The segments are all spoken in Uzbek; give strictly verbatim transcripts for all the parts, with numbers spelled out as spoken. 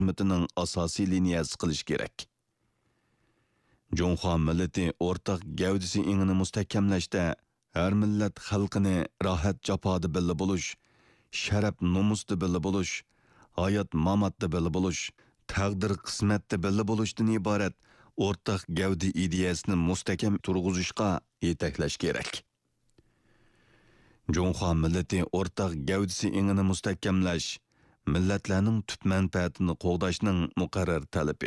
xizmetining asosiy liniyasi qilish kerak. Jonghua millati o'rtaq gavdisi ingini mustahkamlashda har millat xalqini rohat jafoda billa bo'lish, sharaf nomusda billa bo'lish, hayot mamatda billa bo'lish, taqdir qismatda billa bo'lishdan iborat o'rtaq gavdi ideyasini mustahkam turg'izishga yetaklash kerak. Jonghua millati o'rtaq gavdisi ingini mustahkamlash millatlarning tub manfaatini qo'g'dashning muqarrar talabi.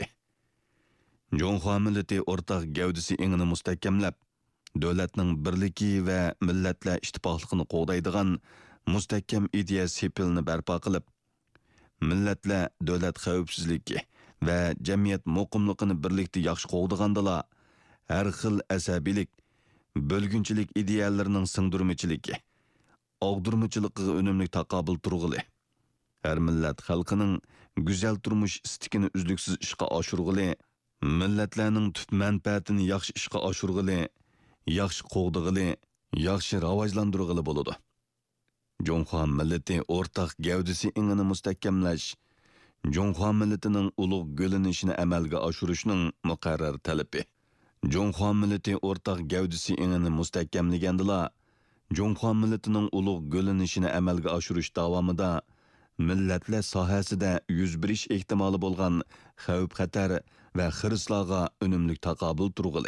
Jonghua millati o'rtaq gavdisi ingini mustahkamlab, davlatning birligi va millatlar ittifoqligini qo'g'daydigan mustahkam ideya sepilni barpo qilib, millatlar davlat xavfsizligi va jamiyat muqimligini birlikda yaxshi qo'g'dagandala, har xil asabiylik, bo'lgunchilik ideyalarining singdirmichiligi, og'dirmichiligiga unumli taqobil turg'ili. Her millat xalqining go'zal turmush istikini uzluksiz ishga oshirg'ili, millatlarning tub manfaatini yaxshi ishga oshirg'ili, yaxshi qo'g'dig'ili, yaxshi rivojlantirg'ili bo'ladi. Jonghua millati o'rtaq gavdisi ingini mustahkamlash, Jonghua millatining ulug' g'o'linishini amalga oshirishning muqarrar talabi. Jonghua millati o'rtaq gavdisi ingini mustahkamlagandila, Jonghua millatining ulug' g'o'linishini amalga oshirish davomida millatlar sohasida yuz berish ehtimoli bo'lgan xavf-xatar va xirislarga unumli taqobil turg'ili.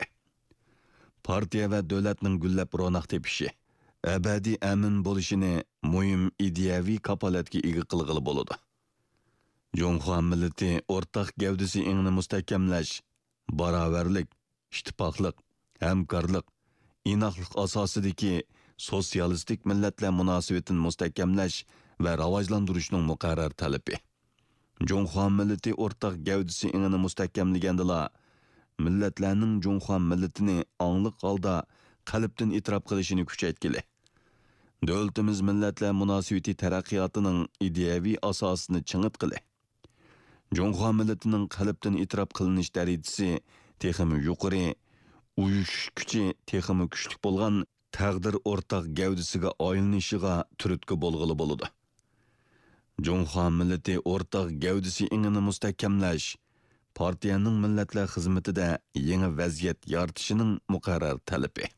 Partiya va davlatning gullab ro'naq tepishi, abadiy amin bo'lishini muhim ideyaviy kapolatga ega qilg'ili bo'ladi. Jonghua millati o'rtaq gavdisi ingni mustahkamlash, barobarlik, ittifoqlik, hamkorlik, inoqlik asosidagi sotsialistik millatlar munosabatini mustahkamlash va rivojlantirishning muqarrar talabi. Jonghua millati o'rtaq gavdisi ingini mustahkamlagandila, millatlarning Jonghua millatini angliq holda qalbdan e'tirof qilishini kuchaytgili. Davlatimiz millatlar munosabati taraqqiyotining ideyaviy asosini chingitgili. Jonghua millatining qalbdan e'tirof qilinish darajasi texmi yuqori, uyushish kuchi texmi kuchli bo'lgan taqdir o'rtaq gavdisiga oyilnishiga turtki bo'lg'ili bo'ladi. Jonghua millati o'rtaq gavdisi ingini mustahkamlash, partiyaning millatlar xizmatida yangi vaziyat yaratishining muqarrar talabi.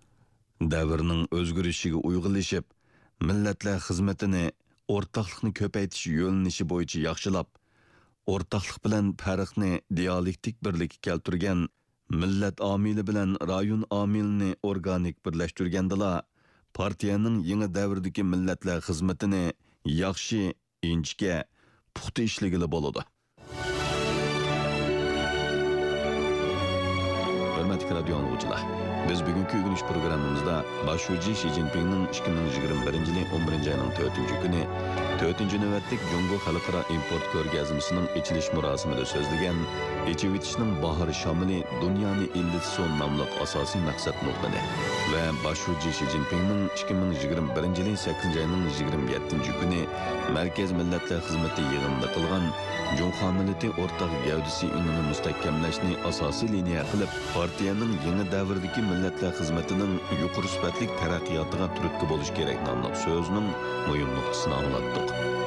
Davrning o'zgarishiga uyg'unlashib, millatlar xizmatini o'rtaqlikni ko'paytirish yo'linishi bo'yicha yaxshilab, o'rtaqlik bilan farqni dialektik birlikka keltirgan, millat omili bilan rayon omilini organik birlashtirgandala, partiyaning yangi davrdagi millatlar xizmatini yaxshi, inchga, puxta ishligili bo'ladi. Hurmatli radio angluvchilar, biz bugungi o'rganish programmamizda boshlovchi Xi Jinpingning ikki ming yigirma birinchi yil o'n birinchi oyning to'rtinchi kuni to'rtinchi navbatlik Jungo xalqaro import ko'rgazmasining ochilish marosimida so'zlagan Echevitishning bahor shamili dunyoni illatson nomli asosiy maqsad nuqtasi va boshlovchi Xi Jinpingning ikki ming yigirma birinchi yil sakkizinchi oyning yigirma yettinchi kuni Markaz millatlar xizmati yig'inida qilgan Jonghua millati o'rtaq gavdisi ingini mustahkamlashni asosiy liniya qilib, partiyaning yangi davrdagi millatlar xizmatining yuqori sifatli taraqqiyotiga turtki bo'lish kerak nomli so'zning muhim nuqtasini anglatdik.